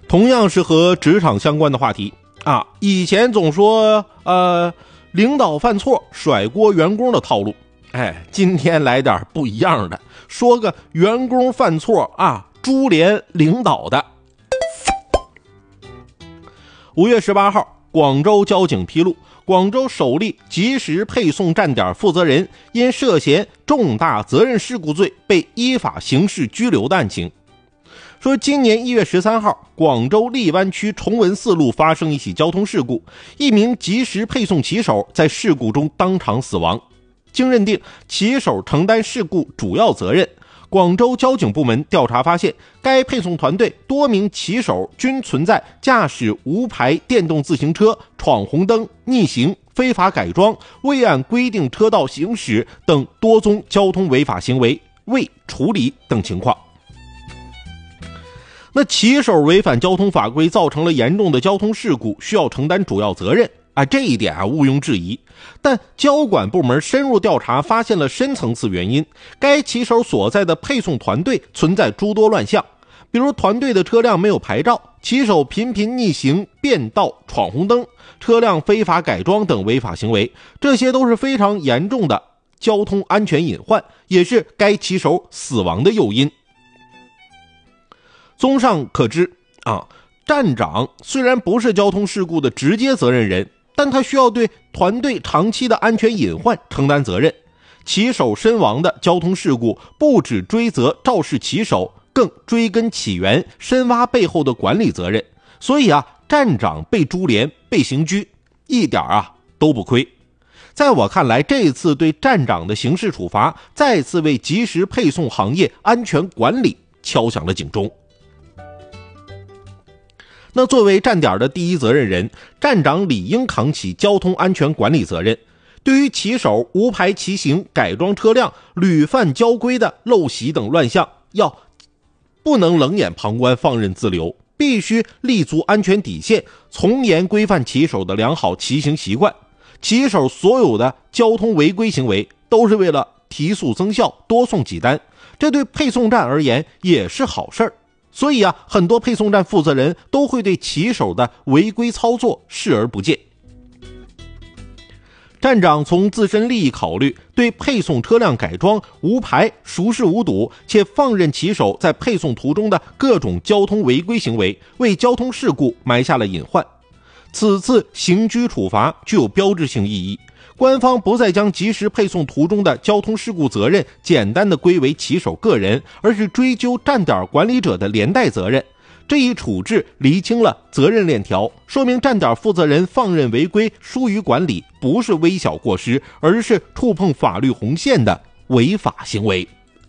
同样是和职场相关的话题啊，以前总说领导犯错甩锅员工的套路，今天来点不一样的，说个员工犯错啊，株连领导的。5月18号，广州交警披露，广州首例即时配送站点负责人因涉嫌重大责任事故罪被依法刑事拘留的案情。说今年1月13号，广州荔湾区崇文4路发生一起交通事故，一名即时配送骑手在事故中当场死亡。经认定骑手承担事故主要责任，广州交警部门调查发现，该配送团队多名骑手均存在驾驶无牌电动自行车、闯红灯、逆行、非法改装、未按规定车道行驶等多宗交通违法行为，未处理等情况。那骑手违反交通法规造成了严重的交通事故，需要承担主要责任这一点毋庸置疑。但交管部门深入调查发现了深层次原因，该骑手所在的配送团队存在诸多乱象，比如团队的车辆没有牌照，骑手频频逆行、变道、闯红灯，车辆非法改装等违法行为，这些都是非常严重的交通安全隐患，也是该骑手死亡的诱因。综上可知站长虽然不是交通事故的直接责任人，但他需要对团队长期的安全隐患承担责任。骑手身亡的交通事故不只追责肇事骑手，更追根起源，深挖背后的管理责任。所以站长被株连、被刑拘，一点都不亏。在我看来，这次对站长的刑事处罚再次为即时配送行业安全管理敲响了警钟。那作为站点的第一责任人，站长理应扛起交通安全管理责任。对于骑手无牌骑行、改装车辆、屡犯交规的陋习等乱象，不能冷眼旁观、放任自流，必须立足安全底线，从严规范骑手的良好骑行习惯。骑手所有的交通违规行为都是为了提速增效、多送几单，这对配送站而言也是好事儿。所以很多配送站负责人都会对骑手的违规操作视而不见。站长从自身利益考虑，对配送车辆改装、无牌、熟视无睹，且放任骑手在配送途中的各种交通违规行为，为交通事故埋下了隐患。此次刑拘处罚具有标志性意义，官方不再将即时配送途中的交通事故责任简单的归为骑手个人，而是追究站点管理者的连带责任。这一处置厘清了责任链条，说明站点负责人放任违规、疏于管理不是微小过失，而是触碰法律红线的违法行为。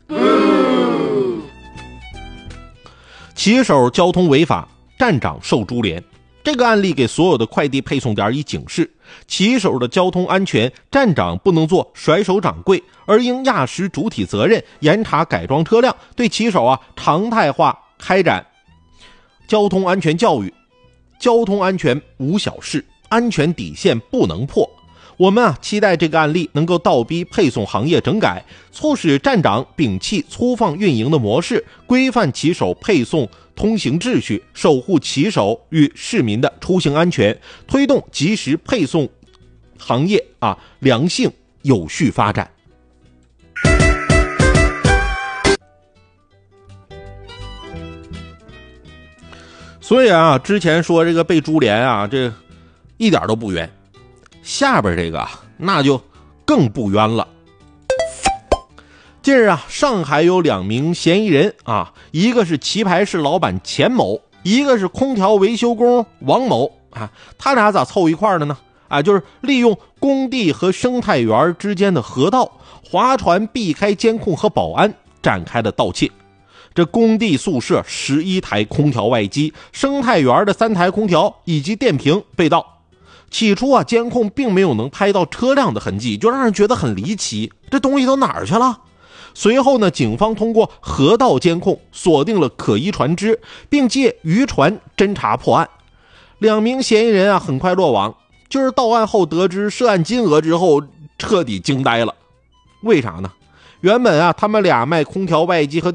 骑手交通违法，站长受株连。这个案例给所有的快递配送点以警示，骑手的交通安全，站长不能做甩手掌柜，而应压实主体责任，严查改装车辆，对骑手常态化开展交通安全教育。交通安全无小事，安全底线不能破。我们期待这个案例能够倒逼配送行业整改，促使站长摒弃粗放运营的模式，规范骑手配送通行秩序，守护骑手与市民的出行安全，推动即时配送行业良性有序发展。所以之前说这个被株连这一点都不冤，下边这个那就更不冤了。近日上海有2名嫌疑人一个是棋牌室老板钱某，一个是空调维修工王某他俩咋凑一块的呢？就是利用工地和生态园之间的河道，划船避开监控和保安，展开了盗窃。这工地宿舍11台空调外机，生态园的3台空调以及电瓶被盗。起初监控并没有能拍到车辆的痕迹，就让人觉得很离奇，这东西都哪儿去了？随后呢，警方通过河道监控锁定了可疑船只，并借渔船侦查破案。2名嫌疑人很快落网。就是到案后得知涉案金额之后，彻底惊呆了。为啥呢？原本他们俩卖空调外机和